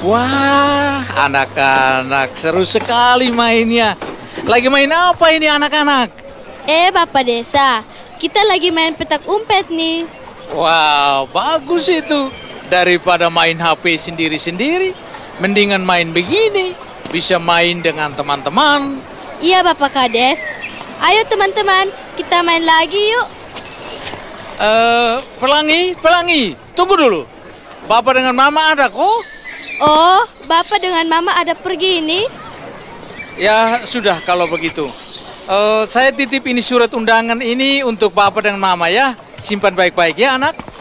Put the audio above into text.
Wah, anak-anak seru sekali mainnya. Lagi main apa ini anak-anak? Bapak Desa, kita lagi main petak umpet nih. Wow, bagus itu. Daripada main HP sendiri-sendiri, mendingan main begini. Bisa main dengan teman-teman. Iya Bapak Kades. Ayo teman-teman, kita main lagi yuk. Pelangi, tunggu dulu. Bapak dengan Mama ada kok? Oh, Bapak dengan Mama ada pergi ini? Ya sudah kalau begitu. Saya titip ini surat undangan ini untuk Bapak dan Mama ya. Simpan baik-baik ya anak.